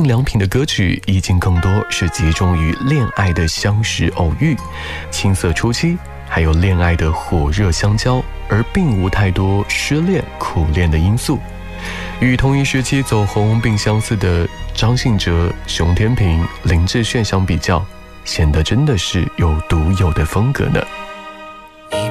良品的歌曲意境更多是集中于恋爱的相识偶遇、青涩初期，还有恋爱的火热相交，而并无太多失恋苦恋的因素。与同一时期走红并相似的张信哲、熊天平、林志炫相比较，显得真的是有独有的风格呢。